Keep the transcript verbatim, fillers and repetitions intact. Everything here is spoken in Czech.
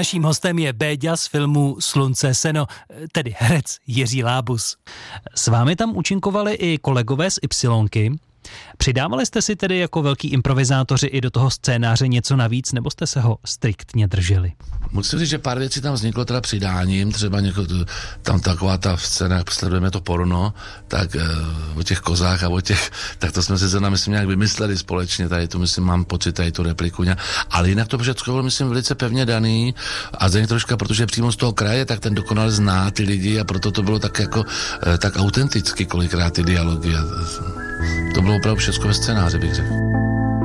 Naším hostem je Béďa z filmu Slunce seno, tedy herec Jiří Lábus. S vámi tam účinkovali i kolegové z Ypsilonky. Přidávali jste si tedy jako velký improvizátoři i do toho scénáře něco navíc, nebo jste se ho striktně drželi? Musím říct, že pár věcí tam vzniklo teda přidáním, třeba něko, tam taková ta scéna, jak sledujeme to porno, tak uh, o těch kozách a o těch, tak to jsme si zrovna, myslím, nějak vymysleli společně, tady tu, myslím, mám pocit, tady tu repliku, ale jinak to všechno bylo, myslím, velice pevně daný a Zdeněk troška, protože je přímo z toho kraje, tak ten dokonale zná ty lidi a proto to bylo tak jako, uh, tak autenticky kolikrát ty dialogy. To bylo opravdu všechno ve scénáři, bych řekl.